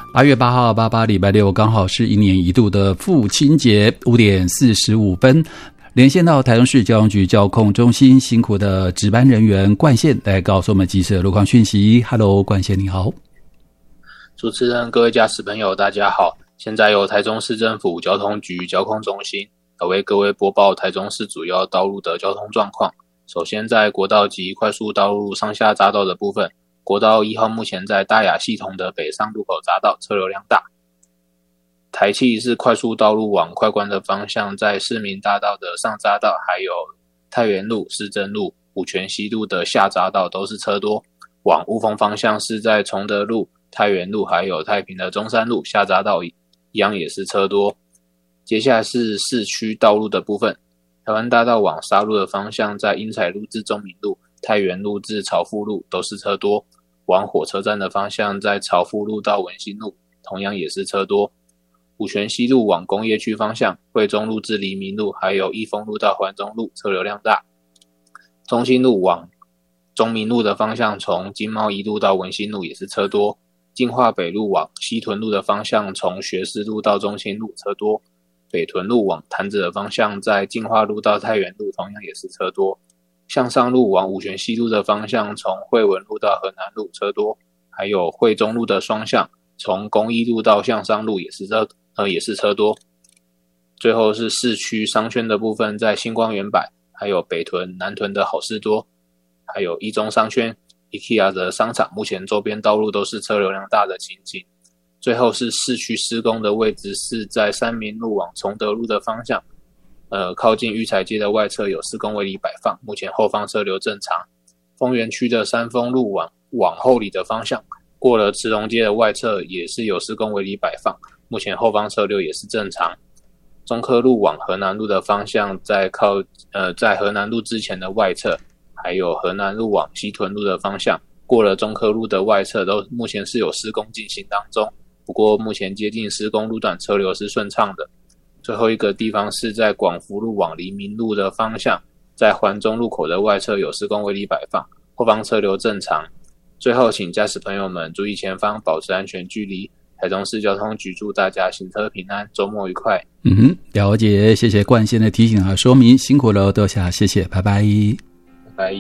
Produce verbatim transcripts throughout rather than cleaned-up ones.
八月八号，八八礼拜六，刚好是一年一度的父亲节，五点四十五分，连线到台中市交通局交控中心，辛苦的值班人员冠宪来告诉我们即时的路况讯息。Hello， 冠宪你好。 主持人、各位驾驶朋友，大家好。现在由台中市政府交通局交控中心来为各位播报台中市主要道路的交通状况。首先，在国道及快速道路上下匝道的部分，国道一号目前在大雅系统的北上路口匝道车流量大。台七是快速道路往快关的方向，在市民大道的上匝道，还有太原路、市政路、五权西路的下匝道都是车多。往雾峰方向是在崇德路、太原路还有太平的中山路下匝道一样也是车多。接下来是市区道路的部分，台湾大道往沙鹿的方向，在英彩路至中民路、太原路至朝富路都是车多。往火车站的方向，在朝富路到文心路同样也是车多。五权西路往工业区方向，惠中路至黎明路还有益丰路到环中路车流量大。中心路往中民路的方向，从经贸一路到文心路也是车多。进化北路往西屯路的方向，从学士路到中心路车多。北屯路往潭子的方向，在进化路到太原路同样也是车多。向上路往五权西路的方向，从惠文路到河南路车多。还有惠中路的双向，从公益路到向上路也是车呃也是车多。最后是市区商圈的部分，在星光园百还有北屯、南屯的好事多，还有一中商圈 IKEA 的商场，目前周边道路都是车流量大的情景。最后是市区施工的位置，是在三民路往崇德路的方向，呃，靠近育才街的外侧有施工围篱摆放，目前后方车流正常。丰原区的三丰路往往后里的方向，过了慈荣街的外侧也是有施工围篱摆放，目前后方车流也是正常。中科路往河南路的方向，在靠呃在河南路之前的外侧，还有河南路往西屯路的方向，过了中科路的外侧都目前是有施工进行当中。不过目前接近施工路段车流是顺畅的。最后一个地方是在广福路往黎明路的方向，在环中路口的外侧有施工围篱摆放，后方车流正常。最后请驾驶朋友们注意前方，保持安全距离。台中市交通局祝大家行车平安，周末愉快。 嗯哼，了解，谢谢冠宪的提醒和说明，辛苦了，多谢，谢谢，拜拜， 拜拜。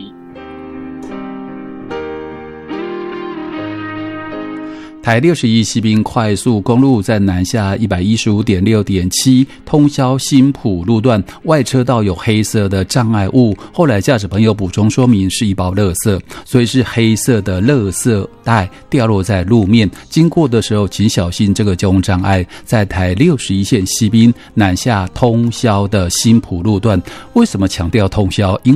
台六十一西滨快速公路在南下 一百一十五点六点七 通霄新埔路段外车道有黑色的障碍物，后来驾驶朋友补充说明是一包垃圾，所以是黑色的垃圾袋掉落在路面，经过的时候请小心这个交通障碍。在台六十一线西滨南下通霄的新埔路段，为什么强调通霄？因